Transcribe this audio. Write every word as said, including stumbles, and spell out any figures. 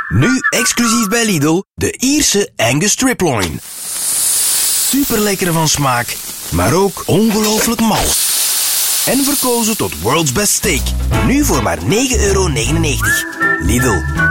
Nu exclusief bij Lidl, de Ierse Angus Striploin. Super lekker van smaak, maar ook ongelooflijk mals. En verkozen tot World's Best Steak. Nu voor maar negen euro negenennegentig. Lidl.